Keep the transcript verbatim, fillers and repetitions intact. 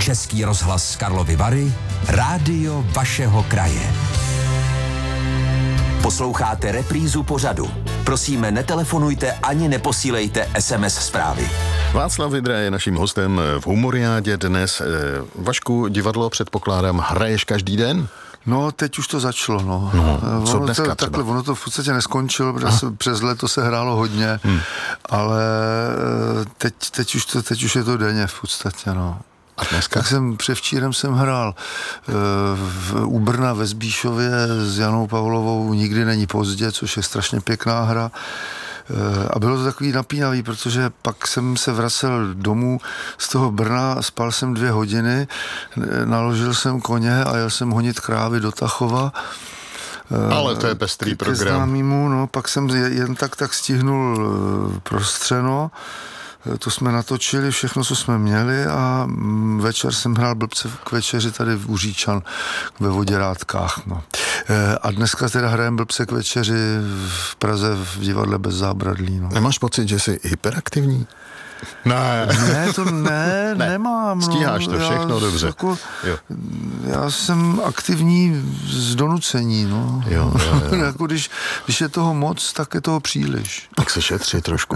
Český rozhlas Karlovy Vary, rádio vašeho kraje. Posloucháte reprízu pořadu. Prosíme, netelefonujte ani neposílejte es em es zprávy. Václav Vydra je naším hostem v Humoriádě dnes. Vašku, divadlo, předpokládám, hraješ každý den? No, teď už to začalo, no. no co ono dneska to, takhle, ono to v podstatě neskončilo, protože se, přes léto se hrálo hodně, hmm. ale teď, teď, už to, teď už je to denně v podstatě, no. A dneska? Tak jsem, převčírem jsem hrál v, u Brna ve Zbíšově s Janou Pavlovou Nikdy není pozdě, což je strašně pěkná hra. A bylo to takový napínavý, protože pak jsem se vracel domů z toho Brna, spal jsem dvě hodiny, naložil jsem koně a jel jsem honit krávy do Tachova. Ale to je pestrý program. Ke známýmu, no, pak jsem jen tak tak stihnul Prostřeno. To jsme natočili všechno, co jsme měli a večer jsem hrál Blbce k večeři tady v Uříčan ve Voděrátkách. No. A dneska teda hrajem Blbce k večeři v Praze v divadle Bez zábradlí. No. Nemáš pocit, že jsi hyperaktivní? Ne. Ne, to ne, ne. nemám. Stíháš to všechno já, dobře. Jako, já jsem aktivní z donucení. No. Jo, jo, jo. Jako když, když je toho moc, tak je toho příliš. Tak se šetří trošku.